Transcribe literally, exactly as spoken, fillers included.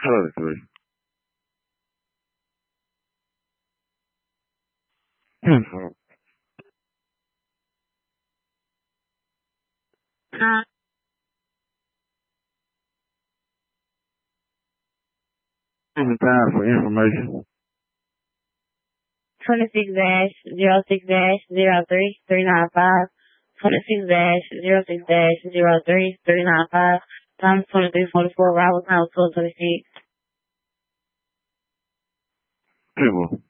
Hello, three. Hmm. Uh, Is it time for information? twenty-six dash zero six dash zero three three nine five. twenty-six dash zero six dash zero three three nine five. Time twenty-three forty-four. Arrival time twelve twenty-six. People.